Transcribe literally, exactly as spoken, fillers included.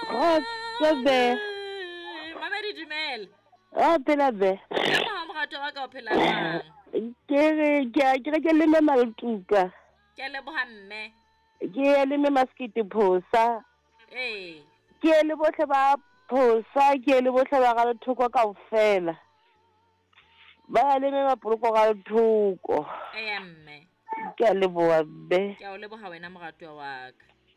Kgotsa be. Mama di dumela. Ah, phela be. Ya mo mogato wa ka o phela jwang? Ke re ke a ke re ke leme maltuka. Ke le bohamme. Ke leme maskiti phosa. Eh. Ke le bohle ba phosa, ke le bohle ba ga thoko kaofela. Ba leme mapoloko ga thoko. Eh mme. Ke a leboa be. Ke a o leboga wena mogato wa ka.